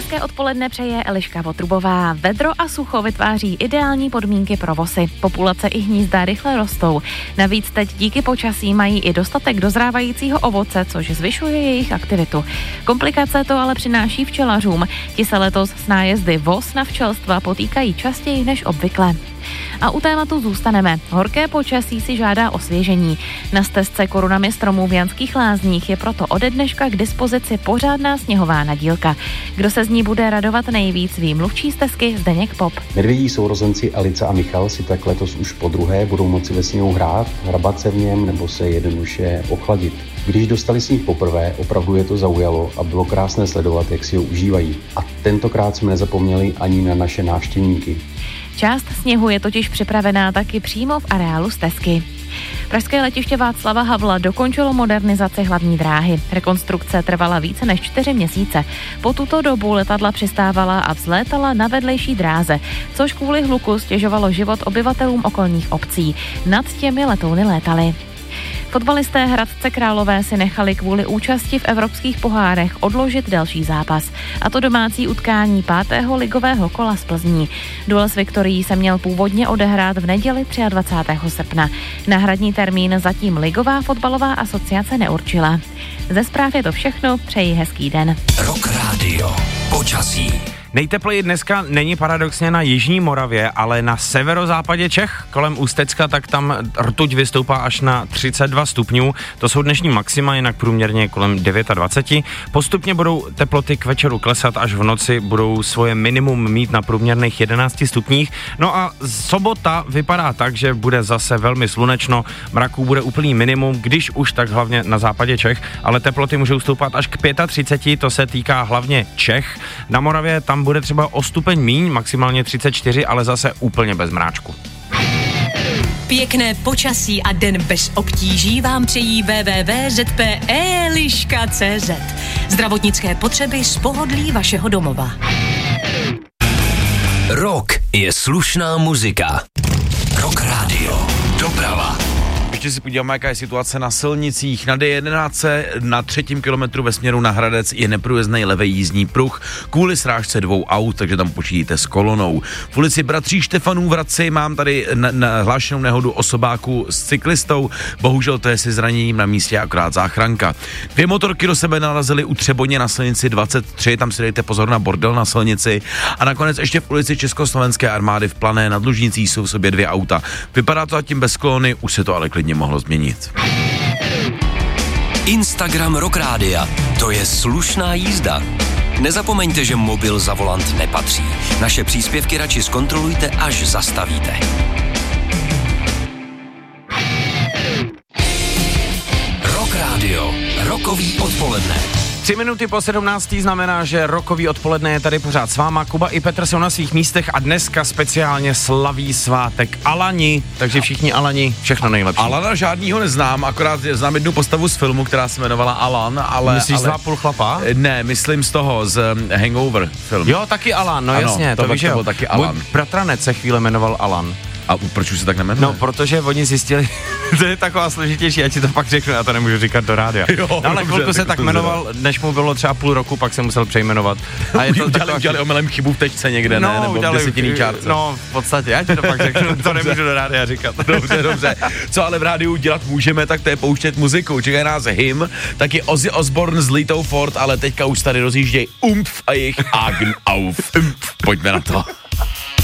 Hezké odpoledne přeje Eliška Votrubová. Vedro a sucho vytváří ideální podmínky pro vosy. Populace i hnízda rychle rostou. Navíc teď díky počasí mají i dostatek dozrávajícího ovoce, což zvyšuje jejich aktivitu. Komplikace to ale přináší včelařům. Ti se letos s nájezdy vos na včelstva potýkají častěji než obvykle. A u tématu zůstaneme. Horké počasí si žádá osvěžení. Na stezce korunami stromů v Janských Lázních je proto ode dneška k dispozici pořádná sněhová nadílka. Kdo se z ní bude radovat nejvíc, ví mluvčí stezky Zdeněk Pop. Medvědí sourozenci Alica a Michal si tak letos už podruhé budou moci ve sněhu hrát, hrabat se v něm nebo se jednoduše ochladit. Když dostali sníh poprvé, opravdu je to zaujalo a bylo krásné sledovat, jak si ho užívají. A tentokrát jsme nezapomněli ani na naše návštěvníky. Část sněhu je totiž připravená taky přímo v areálu stezky. Pražské letiště Václava Havla dokončilo modernizaci hlavní dráhy. Rekonstrukce trvala více než 4 měsíce. Po tuto dobu letadla přistávala a vzlétala na vedlejší dráze, což kvůli hluku stěžovalo život obyvatelům okolních obcí. Nad těmi letouny létaly. Fotbalisté Hradce Králové si nechali kvůli účasti v evropských pohárech odložit další zápas, a to domácí utkání 5. ligového kola z Plzní. Duel s Viktorií se měl původně odehrát v neděli 23. srpna. Náhradní termín zatím Ligová fotbalová asociace neurčila. Ze zpráv je to všechno, přeji hezký den. Rock Radio. Počasí. Nejtepleji dneska není paradoxně na jižní Moravě, ale na severozápadě Čech, kolem Ústecka, tak tam rtuť vystoupá až na 32 stupňů. To jsou dnešní maxima, jinak průměrně kolem 29. Postupně budou teploty k večeru klesat, až v noci budou svoje minimum mít na průměrných 11 stupních. No a sobota vypadá tak, že bude zase velmi slunečno, mraků bude úplný minimum, když už tak hlavně na západě Čech, ale teploty můžou stoupat až k 35, to se týká hlavně Čech. Na Moravě tam bude třeba o stupeň míň, maximálně 34, ale zase úplně bez mráčku. Pěkné počasí a den bez obtíží vám přejí www.zp.eliška.cz. Zdravotnické potřeby z pohodlí vašeho domova. Rock je slušná muzika. Rock Radio. Doprava. Ještě si podíváme, jaká je situace na silnicích. Na D11 na 3. kilometru ve směru na Hradec je neprůjezdný levý jízdní pruh kvůli srážce 2 aut, takže tam počítíte s kolonou. V ulici Bratří Štefanů v Hradci mám tady nahlášenou nehodu osobáku s cyklistou. Bohužel to je si zraněním na místě akorát záchranka. 2 motorky do sebe narazily u Třeboně na silnici 23, tam si dejte pozor na bordel na silnici. A nakonec ještě v ulici Československé armády v Plané nad Lužnicí jsou v sobě 2 auta. Vypadá to zatím bez kolony, už se to ale klidně mohlo změnit. Instagram Rock Rádia. To je slušná jízda. Nezapomeňte, že mobil za volant nepatří. Naše příspěvky radši zkontrolujte, až zastavíte. Rock Radio. Rokový odpoledne. 3 minuty po 17. znamená, že rokový odpoledne je tady pořád s váma. Kuba i Petr jsou na svých místech a dneska speciálně slaví svátek Alani, takže všichni Alani, všechno nejlepší. Alana žádnýho neznám, akorát znám jednu postavu z filmu, která se jmenovala Alan, ale... Myslíš z 2,5 chlapa? Ne, myslím z toho, z Hangover film. Jo, taky Alan, no ano, jasně, to víš, byl taky Alan. Můj bratranec se chvíle jmenoval Alan. A proč už se tak nemenuje? No, protože oni zjistili, to je taková složitější, já ti to pak řeknu, já to nemůžu říkat do rádia. Jo, no, ale chvilku se tak jmenoval, než mu bylo třeba půl roku, pak se musel přejmenovat. A je to udělali omylem chybu v tečce někde, no, ne? Nebo v 10. čárce. No, v podstatě, já ti to pak řeknu, to nemůžu do rádia říkat. Dobře. Co ale v rádiu dělat můžeme, tak to je pouštět muziku. Čeká nás hymn, taky Ozzy Osbourne s Litou Ford, ale teďka už tady rozjíždějí Umf a jejich Agen auf. Pojďme na to.